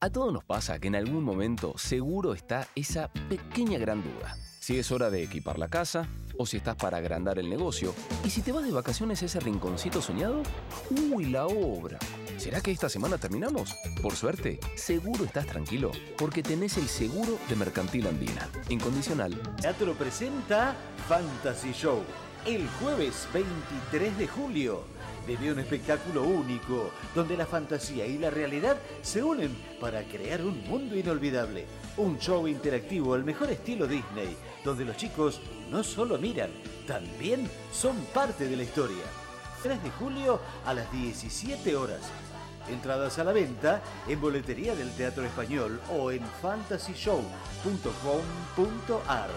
A todos nos pasa que en algún momento seguro está esa pequeña gran duda. Si es hora de equipar la casa o si estás para agrandar el negocio. Y si te vas de vacaciones a ese rinconcito soñado, ¡uy, la obra! ¿Será que esta semana terminamos? Por suerte, seguro estás tranquilo porque tenés el seguro de Mercantil Andina. Incondicional. Teatro presenta Fantasy Show. El jueves 23 de julio. Vive un espectáculo único donde la fantasía y la realidad se unen para crear un mundo inolvidable. Un show interactivo al mejor estilo Disney, donde los chicos no solo miran, también son parte de la historia. 3 de julio a las 17 horas. Entradas a la venta en boletería del Teatro Español o en fantasyshow.com.ar.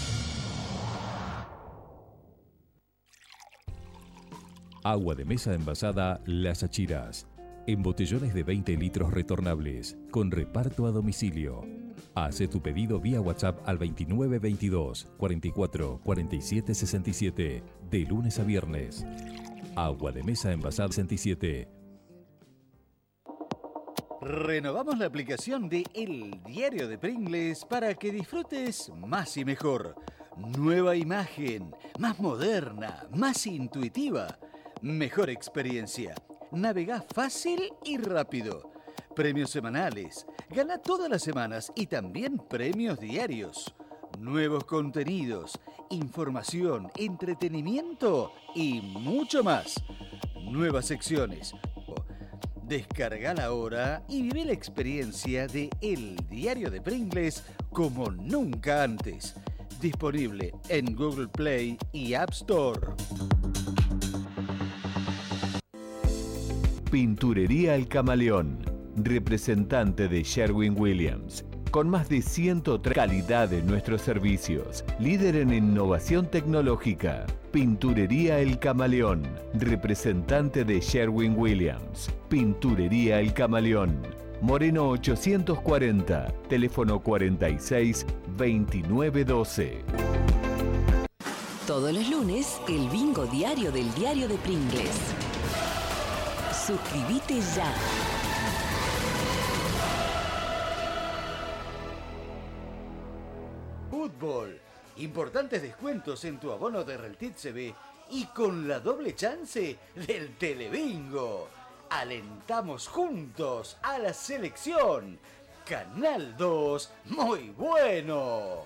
Agua de mesa envasada Las Achiras. En botellones de 20 litros retornables, con reparto a domicilio. Hace tu pedido vía WhatsApp al 2922 44 47 67, de lunes a viernes. Agua de mesa envasada 67. Renovamos la aplicación de El Diario de Pringles para que disfrutes más y mejor. Nueva imagen, más moderna, más intuitiva. Mejor experiencia. Navega fácil y rápido. Premios semanales. Gana todas las semanas y también premios diarios. Nuevos contenidos, información, entretenimiento y mucho más. Nuevas secciones. Descarga ahora y vive la experiencia de El Diario de Pringles como nunca antes. Disponible en Google Play y App Store. Pinturería El Camaleón, representante de Sherwin-Williams. Con más de 130 calidad de nuestros servicios, líder en innovación tecnológica. Pinturería El Camaleón, representante de Sherwin-Williams. Pinturería El Camaleón, Moreno 840, teléfono 46 29 12. Todos los lunes, el bingo diario del Diario de Pringles. Suscríbete ya. Fútbol. Importantes descuentos en tu abono de Reltit CB y con la doble chance del Telebingo. Alentamos juntos a la selección. Canal 2, muy bueno.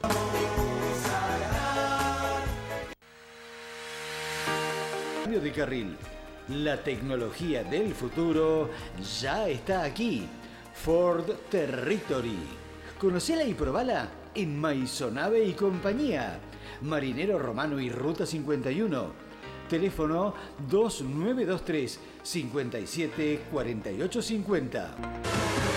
Cambio de carril. La tecnología del futuro ya está aquí. Ford Territory. Conocela y probala en Maisonave y compañía. Marinero Romano y Ruta 51. Teléfono 2923 57 48 50.